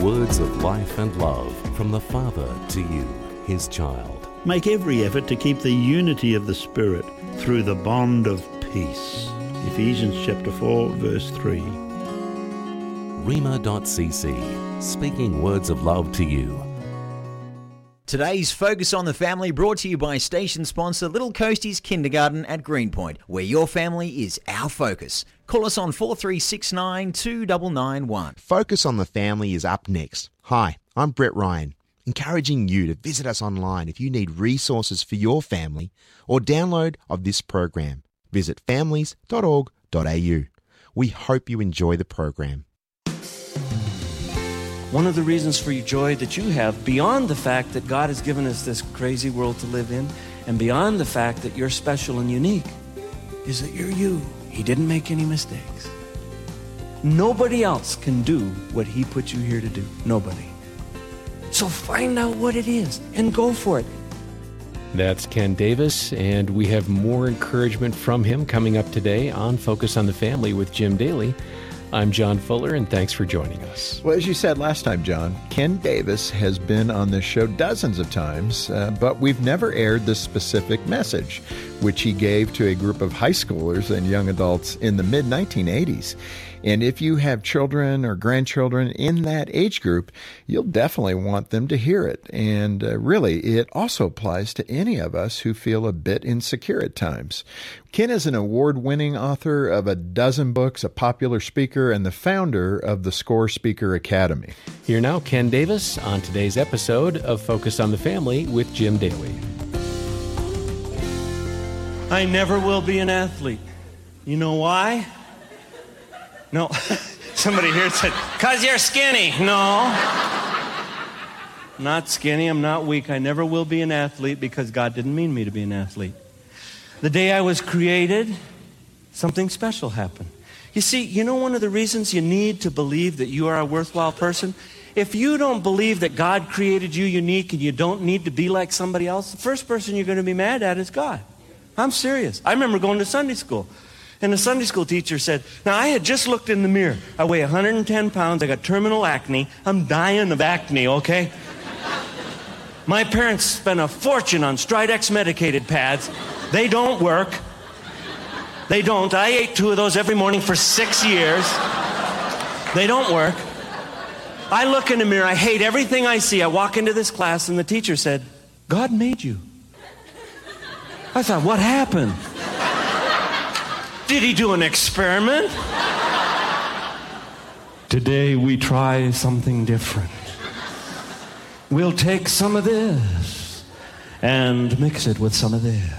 words of life and love from the Father to you, His child. Make every effort to keep the unity of the Spirit through the bond of peace. Ephesians chapter 4, verse 3. Rhema.cc, speaking words of love to you. Today's Focus on the Family brought to you by station sponsor Little Coasties Kindergarten at Greenpoint, where your family is our focus. Call us on 4369 2991. Focus on the Family is up next. Hi, I'm Brett Ryan, encouraging you to visit us online if you need resources for your family or download of this program. Visit families.org.au. We hope you enjoy the program. One of the reasons for your joy that you have, beyond the fact that God has given us this crazy world to live in, and beyond the fact that you're special and unique, is that you're you. He didn't make any mistakes. Nobody else can do what He put you here to do. Nobody. So find out what it is and go for it. That's Ken Davis, and we have more encouragement from him coming up today on Focus on the Family with Jim Daly. I'm John Fuller, and thanks for joining us. Well, as you said last time, John, Ken Davis has been on this show dozens of times, but we've never aired this specific message, which he gave to a group of high schoolers and young adults in the mid-1980s. And if you have children or grandchildren in that age group, you'll definitely want them to hear it. And really, it also applies to any of us who feel a bit insecure at times. Ken is an award-winning author of a dozen books, a popular speaker, and the founder of the SCORE Speaker Academy. Here now, Ken Davis on today's episode of Focus on the Family with Jim Daly. I never will be an athlete. You know why? No. Somebody here said, "'Cause you're skinny." No. Not skinny. I'm not weak. I never will be an athlete because God didn't mean me to be an athlete. The day I was created, something special happened. You see, you know one of the reasons you need to believe that you are a worthwhile person? If you don't believe that God created you unique and you don't need to be like somebody else, the first person you're going to be mad at is God. I'm serious. I remember going to Sunday school. And the Sunday school teacher said, now I had just looked in the mirror. I weigh 110 pounds. I got terminal acne. I'm dying of acne, okay? My parents spent a fortune on Stridex medicated pads. They don't work. They don't. I ate 2 of those every morning for 6 years. They don't work. I look in the mirror. I hate everything I see. I walk into this class and the teacher said, God made you. I thought, what happened? Did he do an experiment? Today we try something different. We'll take some of this and mix it with some of this.